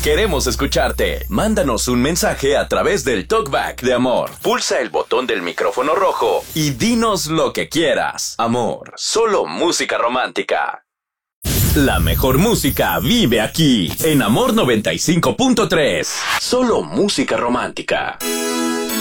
Queremos escucharte. Mándanos un mensaje a través del TalkBack de Amor. Pulsa el botón del micrófono rojo y dinos lo que quieras. Amor, solo música romántica. La mejor música vive aquí, en Amor 95.3. Solo música romántica.